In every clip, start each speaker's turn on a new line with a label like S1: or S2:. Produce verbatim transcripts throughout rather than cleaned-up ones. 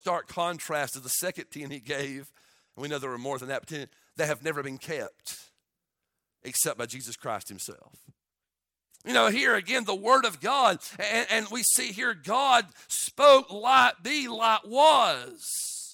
S1: Stark contrast to the second ten he gave. We know there were more than that, but ten that have never been kept except by Jesus Christ himself. You know, here again, the word of God, and, and we see here God spoke, light be, light was.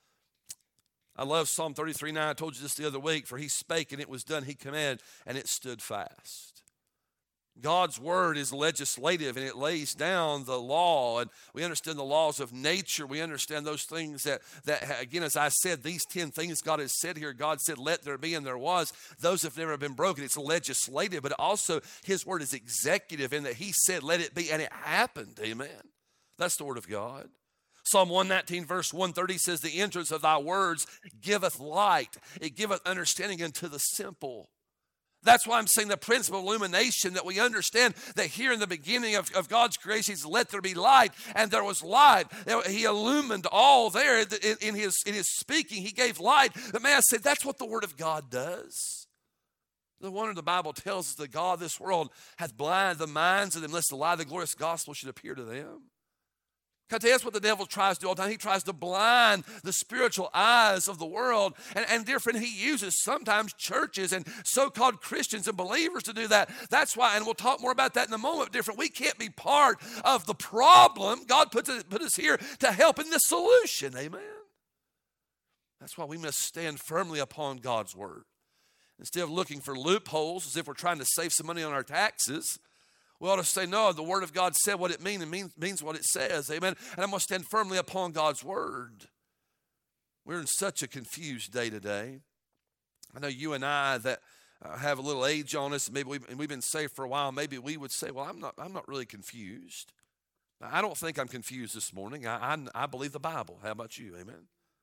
S1: I love Psalm thirty-three nine. I told you this the other week. For he spake and it was done. He commanded and it stood fast. God's word is legislative and it lays down the law. And we understand the laws of nature. We understand those things that, that again, as I said, these ten things God has said here. God said, let there be, and there was. Those have never been broken. It's legislative, but also his word is executive in that he said, let it be, and it happened. Amen. That's the word of God. Psalm one nineteen verse one thirty says, the entrance of thy words giveth light. It giveth understanding unto the simple. That's why I'm saying the principle of illumination, that we understand that here in the beginning of, of God's creation, he said, let there be light, and there was light. He illumined all there in, in, his, in his speaking. He gave light. But man, I said, that's what the word of God does. No wonder the Bible tells us that God of this world hath blinded the minds of them, lest the light of the glorious gospel should appear to them. Can I tell you, that's what the devil tries to do all the time. He tries to blind the spiritual eyes of the world. And, and dear friend, he uses sometimes churches and so-called Christians and believers to do that. That's why, and we'll talk more about that in a moment, dear friend, we can't be part of the problem. God put, it, put us here to help in the solution. Amen. That's why we must stand firmly upon God's word. Instead of looking for loopholes as if we're trying to save some money on our taxes, we ought to say, no, the word of God said what it means and means, means what it says. Amen. And I'm going to stand firmly upon God's word. We're in such a confused day today. I know you and I that uh, have a little age on us, maybe we've, and we've been saved for a while, maybe we would say, well, I'm not, I'm not really confused. I don't think I'm confused this morning. I, I, I believe the Bible. How about you? Amen.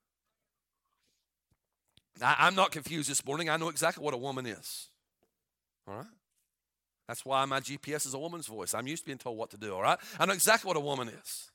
S1: I, I'm not confused this morning. I know exactly what a woman is. All right? That's why my G P S is a woman's voice. I'm used to being told what to do, all right? I know exactly what a woman is.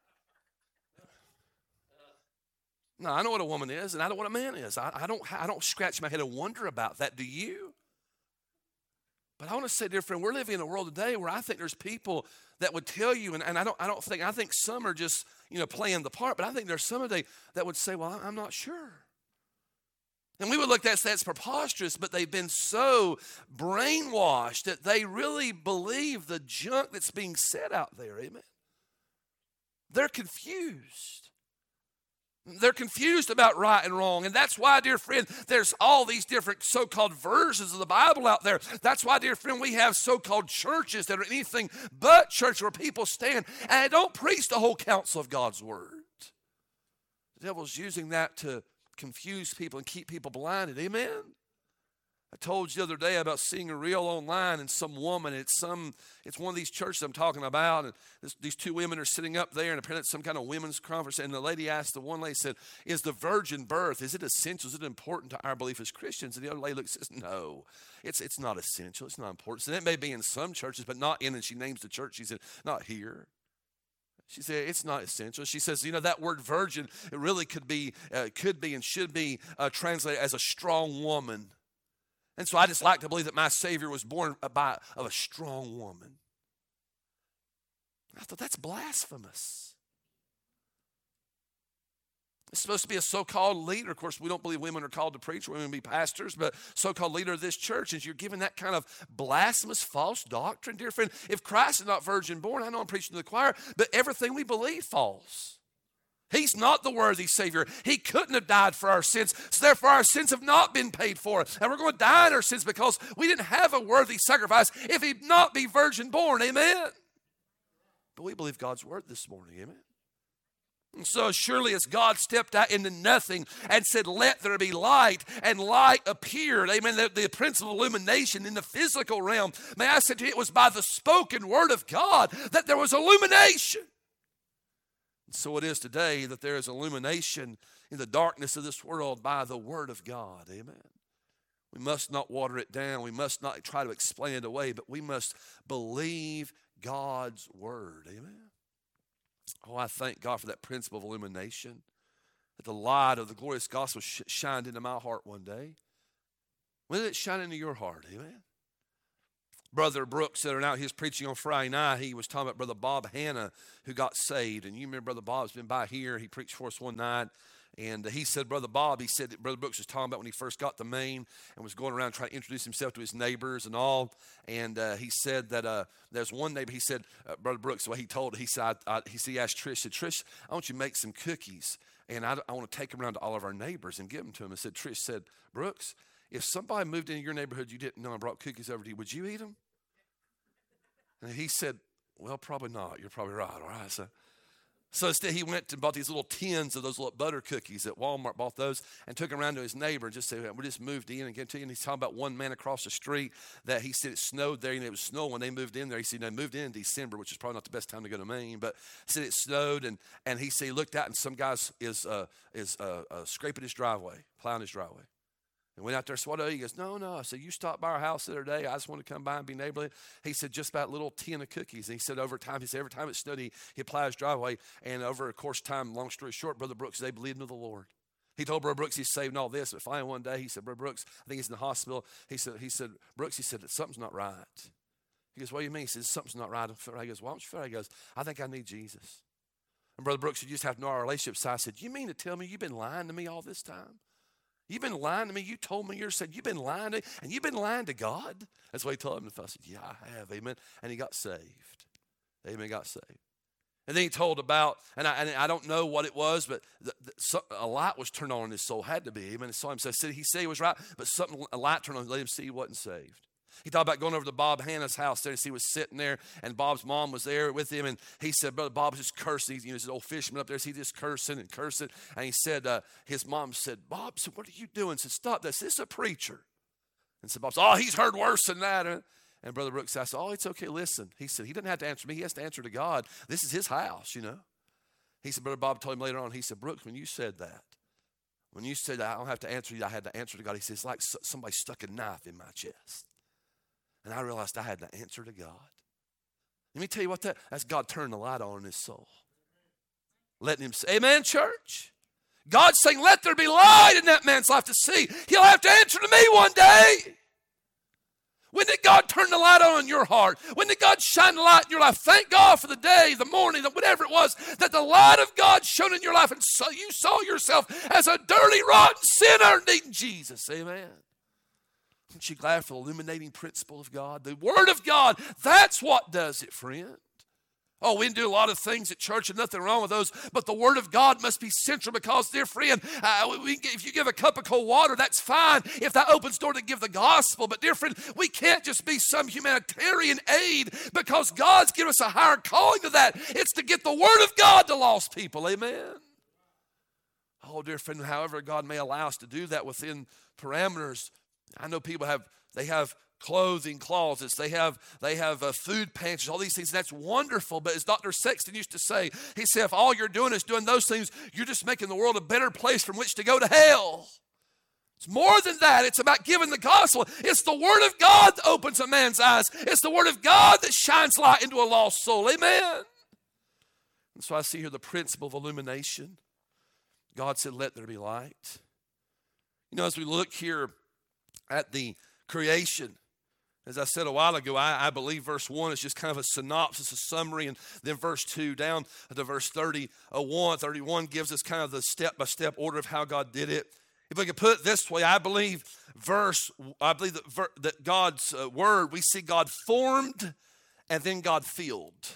S1: No, I know what a woman is, and I know what a man is. I, I, don't, I don't scratch my head and wonder about that. Do you? But I want to say, dear friend, we're living in a world today where I think there's people that would tell you, and, and I don't I don't think, I think some are just, you know, playing the part, but I think there's some of them that would say, well, I'm not sure. And we would look at that and say that's preposterous, but they've been so brainwashed that they really believe the junk that's being said out there, amen? They're confused. They're confused about right and wrong. And that's why, dear friend, there's all these different so-called versions of the Bible out there. That's why, dear friend, we have so-called churches that are anything but church where people stand and don't preach the whole counsel of God's word. The devil's using that to confuse people and keep people blinded. Amen. I told you the other day about seeing a reel online and some woman, it's some, it's one of these churches I'm talking about, and this, these two women are sitting up there, and apparently it's some kind of women's conference, and the lady asked, the one lady said, is the virgin birth, is it essential, is it important to our belief as Christians? And the other lady looks and says, no, it's, it's not essential, it's not important. And it may be in some churches, but not in, and she names the church, she said, not here. She said, it's not essential. She says, you know, that word virgin, it really could be, uh, could be and should be uh, translated as a strong woman. And so I just like to believe that my Savior was born by, of a strong woman. I thought, that's blasphemous. It's supposed to be a so-called leader. Of course, we don't believe women are called to preach, women be pastors, but so-called leader of this church, and you're giving that kind of blasphemous, false doctrine. Dear friend, if Christ is not virgin born, I know I'm preaching to the choir, but everything we believe falls. He's not the worthy Savior. He couldn't have died for our sins, so therefore our sins have not been paid for. And we're going to die in our sins because we didn't have a worthy sacrifice if he'd not be virgin born. Amen. But we believe God's word this morning. Amen. And so surely as God stepped out into nothing and said, let there be light, and light appeared, amen, the, the principle of illumination in the physical realm, may I say to you, it was by the spoken word of God that there was illumination. And so it is today that there is illumination in the darkness of this world by the word of God, amen. We must not water it down. We must not try to explain it away, but we must believe God's word, amen. Oh, I thank God for that principle of illumination, that the light of the glorious gospel sh- shined into my heart one day. When did it shine into your heart? Amen. Brother Brooks, that are out, he was preaching on Friday night. He was talking about Brother Bob Hanna, who got saved. And you remember Brother Bob's been by here. He preached for us one night. And he said, Brother Bob, he said that Brother Brooks was talking about when he first got to Maine and was going around trying to introduce himself to his neighbors and all. And uh, he said that uh, there's one neighbor, he said, uh, Brother Brooks, the way he told it, he said, I, I, he, said, he asked Trish, he said, Trish, I want you to make some cookies. And I, I want to take them around to all of our neighbors and give them to them. I said, Trish said, Brooks, if somebody moved into your neighborhood you didn't know and brought cookies over to you, would you eat them? And he said, well, probably not. You're probably right. All right. So, so instead he went and bought these little tins of those little butter cookies at Walmart, bought those, and took them around to his neighbor and just said, we just moved in and get to you. And he's talking about one man across the street that he said it snowed there, and it was snowing when they moved in there. He said they moved in in December, which is probably not the best time to go to Maine, but he said it snowed, and, and he said he looked out and some guy is, uh, is uh, uh, scraping his driveway, plowing his driveway. And went out there and said, what are you? He goes, no, no. I said, you stopped by our house the other day. I just want to come by and be neighborly. He said, just about a little tin of cookies. And he said, over time, he said, every time it snowed, he, he'd plow his driveway. And over a course of time, long story short, Brother Brooks, they believed in the Lord. He told Brother Brooks he's saved and all this. But finally one day, he said, Brother Brooks, I think he's in the hospital. He said, he said, Brooks, he said, something's not right. He goes, what do you mean? He says, something's not right. He goes, why don't you feel right? He goes, I think I need Jesus. And Brother Brooks, you just have to know our relationship. So I said, you mean to tell me you've been lying to me all this time? You've been lying to me. You told me you're saying you've been lying to me, and you've been lying to God. That's what he told him. I said, yeah, I have. Amen. And he got saved. Amen. Got saved. And then he told about, and I, and I don't know what it was, but the, the, so, a light was turned on in his soul. Had to be. Amen. And saw him. So he said he was right, but something, a light turned on, let him see he wasn't saved. He talked about going over to Bob Hanna's house there, and he was sitting there, and Bob's mom was there with him, and he said, Brother Bob was just cursing. He's, you know, he's an old fisherman up there, so he's just cursing and cursing. And he said, uh, his mom said, Bob, so what are you doing? He said, stop that. This is a preacher. And so Bob said, oh, he's heard worse than that. And Brother Brooks said, oh, it's okay, listen. He said, he doesn't have to answer me. He has to answer to God. This is his house, you know. He said, Brother Bob told him later on, he said, Brooks, when you said that, when you said I don't have to answer you, I had to answer to God. He said, it's like somebody stuck a knife in my chest. And I realized I had to answer to God. Let me tell you what that, that's God turning the light on in his soul. Letting him say, amen, church? God's saying, let there be light in that man's life to see. He'll have to answer to me one day. When did God turn the light on in your heart? When did God shine the light in your life? Thank God for the day, the morning, whatever it was, that the light of God shone in your life, and so you saw yourself as a dirty, rotten sinner needing Jesus. Amen. Aren't you glad for the illuminating principle of God? The Word of God, that's what does it, friend. Oh, we can do a lot of things at church and nothing wrong with those, but the Word of God must be central because, dear friend, uh, we, if you give a cup of cold water, that's fine if that opens door to give the gospel. But, dear friend, we can't just be some humanitarian aid because God's given us a higher calling to that. It's to get the Word of God to lost people. Amen. Oh, dear friend, however God may allow us to do that within parameters. I know people have, they have clothing closets, they have they have uh, food pantries, all these things. That's wonderful, but as Doctor Sexton used to say, he said, if all you're doing is doing those things, you're just making the world a better place from which to go to hell. It's more than that. It's about giving the gospel. It's the Word of God that opens a man's eyes. It's the Word of God that shines light into a lost soul. Amen. And so I see here the principle of illumination. God said, let there be light. You know, as we look here at the creation, as I said a while ago, I, I believe verse one is just kind of a synopsis, a summary, and then verse two down to verse thirty-one, thirty-one gives us kind of the step-by-step order of how God did it. If we could put it this way, I believe verse, I believe that, ver, that God's uh, word, we see God formed and then God filled.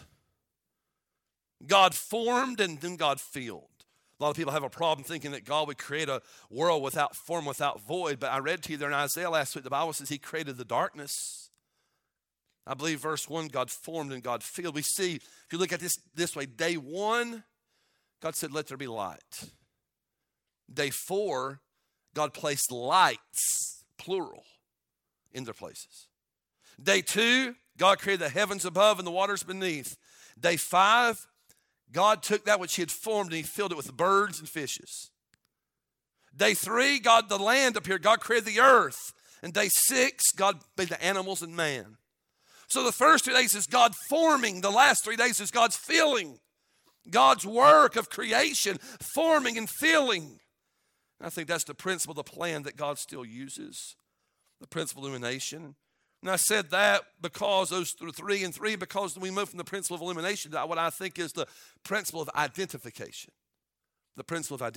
S1: God formed and then God filled. A lot of people have a problem thinking that God would create a world without form, without void. But I read to you there in Isaiah last week, the Bible says he created the darkness. I believe verse one, God formed and God filled. We see, if you look at this this way, day one, God said, let there be light. Day four, God placed lights, plural, in their places. Day two, God created the heavens above and the waters beneath. Day five, God took that which he had formed and he filled it with birds and fishes. Day three, God, the land appeared. God created the earth. And day six, God made the animals and man. So the first two days is God forming. The last three days is God's filling. God's work of creation, forming and filling. And I think that's the principle, the plan that God still uses. The principle of illumination. And I said that because those three and three, because we move from the principle of elimination to what I think is the principle of identification. The principle of identification.